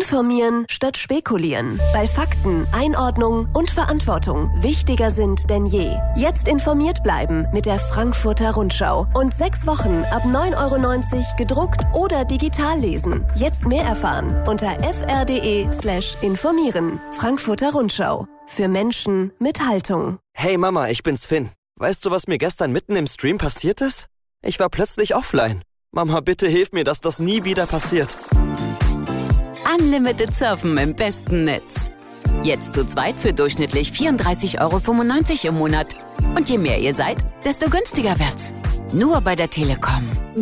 Informieren statt spekulieren. Weil Fakten, Einordnung und Verantwortung wichtiger sind denn je. Jetzt informiert bleiben mit der Frankfurter Rundschau. Und 6 Wochen ab 9,90 € gedruckt oder digital lesen. Jetzt mehr erfahren unter fr.de/informieren. Frankfurter Rundschau. Für Menschen mit Haltung. Hey Mama, ich bin's Finn. Weißt du, was mir gestern mitten im Stream passiert ist? Ich war plötzlich offline. Mama, bitte hilf mir, dass das nie wieder passiert. Unlimited Surfen im besten Netz. Jetzt zu zweit für durchschnittlich 34,95 € im Monat. Und je mehr ihr seid, desto günstiger wird's. Nur bei der Telekom.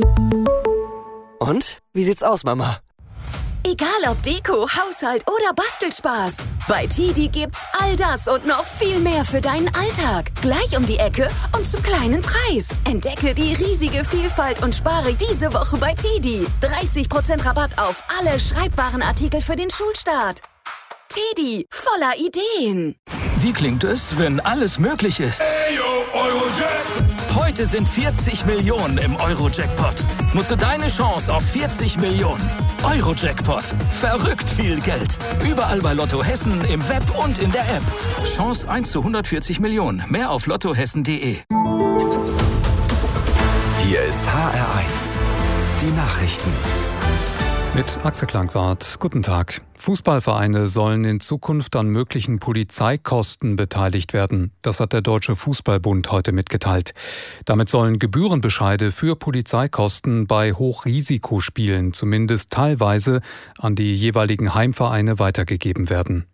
Und? Wie sieht's aus, Mama? Egal ob Deko, Haushalt oder Bastelspaß. Bei TIDI gibt's all das und noch viel mehr für deinen Alltag. Gleich um die Ecke und zum kleinen Preis. Entdecke die riesige Vielfalt und spare diese Woche bei TIDI. 30% Rabatt auf alle Schreibwarenartikel für den Schulstart. TIDI, voller Ideen. Wie klingt es, wenn alles möglich ist? Heute sind 40 Millionen im Euro-Jackpot. Nutze deine Chance auf 40 Millionen. Euro-Jackpot. Verrückt viel Geld. Überall bei Lotto Hessen, im Web und in der App. Chance 1 zu 140 Millionen. Mehr auf lottohessen.de. Hier ist HR1. Die Nachrichten. Mit Axel Klangwart. Guten Tag. Fußballvereine sollen in Zukunft an möglichen Polizeikosten beteiligt werden. Das hat der Deutsche Fußballbund heute mitgeteilt. Damit sollen Gebührenbescheide für Polizeikosten bei Hochrisikospielen zumindest teilweise an die jeweiligen Heimvereine weitergegeben werden.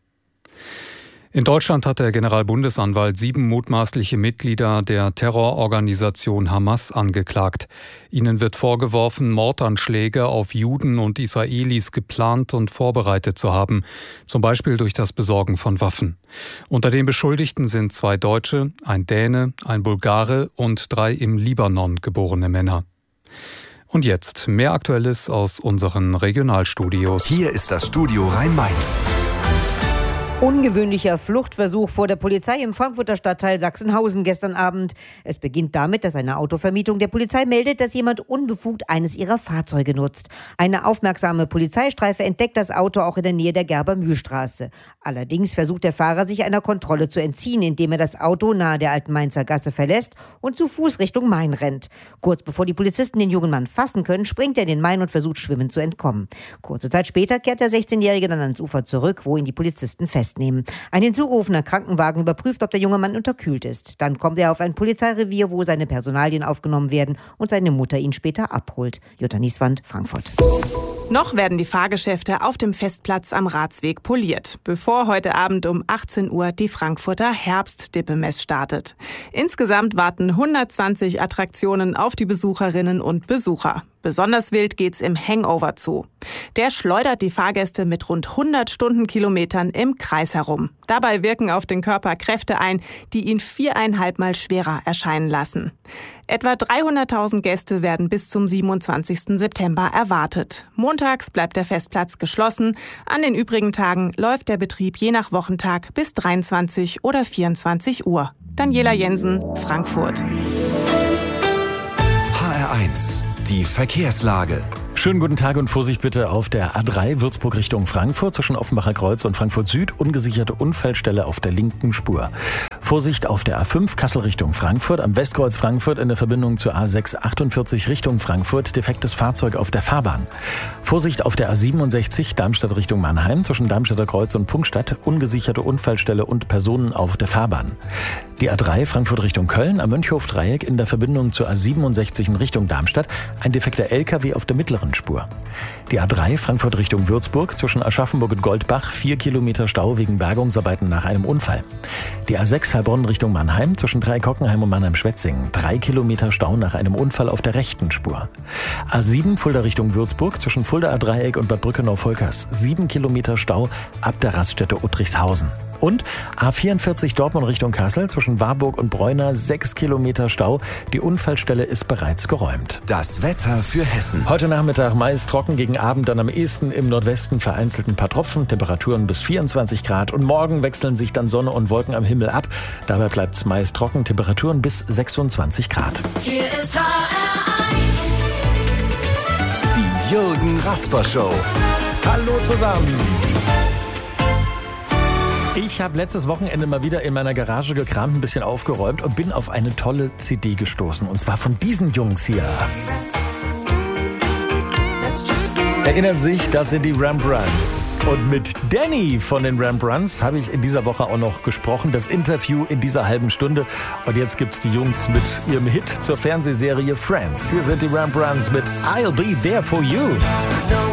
In Deutschland hat der Generalbundesanwalt 7 mutmaßliche Mitglieder der Terrororganisation Hamas angeklagt. Ihnen wird vorgeworfen, Mordanschläge auf Juden und Israelis geplant und vorbereitet zu haben, zum Beispiel durch das Besorgen von Waffen. Unter den Beschuldigten sind 2 Deutsche, ein Däne, ein Bulgare und 3 im Libanon geborene Männer. Und jetzt mehr Aktuelles aus unseren Regionalstudios. Hier ist das Studio Rhein-Main. Ungewöhnlicher Fluchtversuch vor der Polizei im Frankfurter Stadtteil Sachsenhausen gestern Abend. Es beginnt damit, dass eine Autovermietung der Polizei meldet, dass jemand unbefugt eines ihrer Fahrzeuge nutzt. Eine aufmerksame Polizeistreife entdeckt das Auto auch in der Nähe der Gerber-Mühl-Straße. Allerdings versucht der Fahrer, sich einer Kontrolle zu entziehen, indem er das Auto nahe der Alten Mainzer Gasse verlässt und zu Fuß Richtung Main rennt. Kurz bevor die Polizisten den jungen Mann fassen können, springt er in den Main und versucht schwimmend zu entkommen. Kurze Zeit später kehrt der 16-Jährige dann ans Ufer zurück, wo ihn die Polizisten festnehmen. Ein hinzurufener Krankenwagen überprüft, ob der junge Mann unterkühlt ist. Dann kommt er auf ein Polizeirevier, wo seine Personalien aufgenommen werden und seine Mutter ihn später abholt. Jutta Nieswand, Frankfurt. Noch werden die Fahrgeschäfte auf dem Festplatz am Ratsweg poliert, bevor heute Abend um 18 Uhr die Frankfurter Herbstdippemess startet. Insgesamt warten 120 Attraktionen auf die Besucherinnen und Besucher. Besonders wild geht's im Hangover zu. Der schleudert die Fahrgäste mit rund 100 Stundenkilometern im Kreis herum. Dabei wirken auf den Körper Kräfte ein, die ihn 4,5 Mal schwerer erscheinen lassen. Etwa 300.000 Gäste werden bis zum 27. September erwartet. Montags bleibt der Festplatz geschlossen. An den übrigen Tagen läuft der Betrieb je nach Wochentag bis 23 oder 24 Uhr. Daniela Jensen, Frankfurt. HR1. Die Verkehrslage. Schönen guten Tag und Vorsicht bitte auf der A3 Würzburg Richtung Frankfurt zwischen Offenbacher Kreuz und Frankfurt Süd. Ungesicherte Unfallstelle auf der linken Spur. Vorsicht auf der A5 Kassel Richtung Frankfurt. Am Westkreuz Frankfurt in der Verbindung zur A6 48 Richtung Frankfurt. Defektes Fahrzeug auf der Fahrbahn. Vorsicht auf der A67 Darmstadt Richtung Mannheim zwischen Darmstadter Kreuz und Pfungstadt. Ungesicherte Unfallstelle und Personen auf der Fahrbahn. Die A3 Frankfurt Richtung Köln am Mönchhof-Dreieck in der Verbindung zur A67 in Richtung Darmstadt. Ein defekter LKW auf der mittleren Spur. Die A3 Frankfurt Richtung Würzburg zwischen Aschaffenburg und Goldbach 4 Kilometer Stau wegen Bergungsarbeiten nach einem Unfall. Die A6 Heilbronn Richtung Mannheim zwischen Dreieckockenheim und Mannheim-Schwetzingen 3 Kilometer Stau nach einem Unfall auf der rechten Spur. A7 Fulda Richtung Würzburg zwischen Fuldaer Dreieck und Bad Brückenau-Volkers 7 Kilometer Stau ab der Raststätte Uttrichshausen. Und A44 Dortmund Richtung Kassel zwischen Warburg und Bräuner 6 Kilometer Stau. Die Unfallstelle ist bereits geräumt. Das Wetter für Hessen. Heute Nachmittag meist trocken, gegen Abend dann am ehesten im Nordwesten vereinzelt ein paar Tropfen, Temperaturen bis 24 Grad. Und morgen wechseln sich dann Sonne und Wolken am Himmel ab. Dabei bleibt es meist trocken, Temperaturen bis 26 Grad. Hier ist HR1. Die Jürgen Rasper Show. Hallo zusammen. Ich habe letztes Wochenende mal wieder in meiner Garage gekramt, ein bisschen aufgeräumt und bin auf eine tolle CD gestoßen. Und zwar von diesen Jungs hier. Erinnern sich, das sind die Rembrandts. Und mit Danny von den Rembrandts habe ich in dieser Woche auch noch gesprochen. Das Interview in dieser halben Stunde. Und jetzt gibt's die Jungs mit ihrem Hit zur Fernsehserie Friends. Hier sind die Rembrandts mit I'll Be There For You.